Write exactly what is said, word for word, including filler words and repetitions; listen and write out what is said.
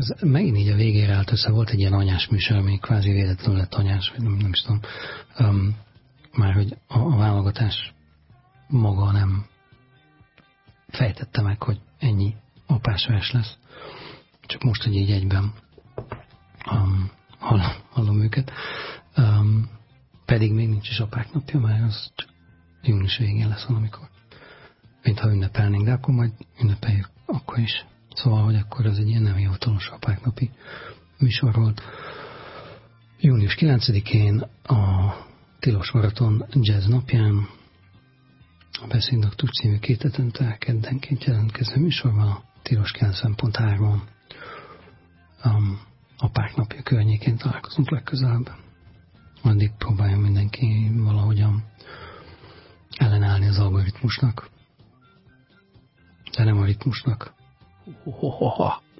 Ez megint így a végére állt össze, volt egy ilyen anyás műsor, ami kvázi véletlenül lett anyás, vagy nem, nem is tudom. Um, már hogy a, a válogatás maga nem fejtette meg, hogy ennyi apás vers lesz. Csak most, hogy így egyben um, hallom, hallom őket. Um, pedig még nincs is apák napja, mert az csak június végén lesz valamikor. Mintha ünnepelnénk, de akkor majd ünnepeljük akkor is. Szóval, hogy akkor az egy ilyen nem hivatalos apák napi műsor volt. június kilencedikén a Tilos Maraton Jazz napján a Beszédnaktus című két hetente keddenként jelentkező műsorban a Tilos kilencven pont három um, apák napja környékén találkozunk legközelebb. Addig próbáljon mindenki valahogyan ellenállni az algoritmusnak, de nem a ritmusnak. Ho, ho, ho, ho.